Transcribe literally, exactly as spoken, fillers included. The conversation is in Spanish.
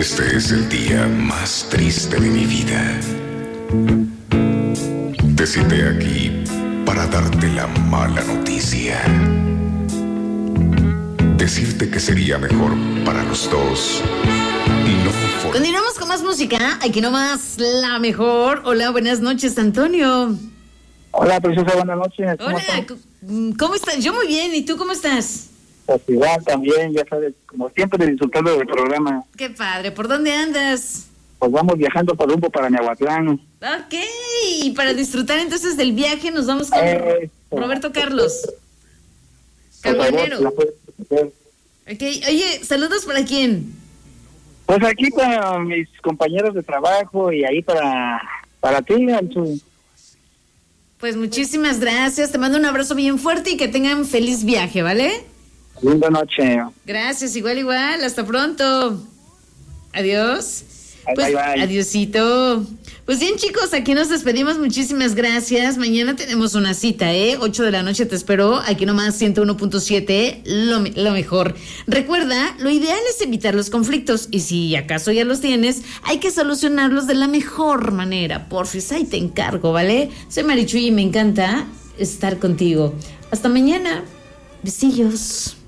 Este es el día más triste de mi vida. Te cité aquí para darte la mala noticia. Decirte que sería mejor para los dos. No for... Continuamos con más música. Aquí nomás la mejor. Hola, buenas noches, Antonio. Hola, preciosa, buenas noches. ¿Cómo Hola, estás? ¿Cómo estás? Yo muy bien. ¿Y tú cómo estás? Pues igual también, ya sabes, como siempre disfrutando del programa. Qué padre. ¿Por dónde andas? Pues vamos viajando por rumbo para Miahuatlán. Ok, y para disfrutar entonces del viaje nos vamos con eh, Roberto Carlos, camionero. Ok, oye, ¿saludos para quién? Pues aquí para mis compañeros de trabajo y ahí para, para ti, Anchu. Pues muchísimas gracias, te mando un abrazo bien fuerte y que tengan feliz viaje, ¿vale? Linda noche. Gracias, igual, igual, hasta pronto. Adiós. Pues, bye, bye. Adiosito. Pues bien, chicos, aquí nos despedimos. Muchísimas gracias. Mañana tenemos una cita, ¿eh? ocho de la noche te espero. Aquí nomás ciento uno punto siete, lo, lo mejor. Recuerda, lo ideal es evitar los conflictos. Y si acaso ya los tienes, hay que solucionarlos de la mejor manera. Porfis, ahí te encargo, ¿vale? Soy Marichuy y me encanta estar contigo. Hasta mañana. Besillos.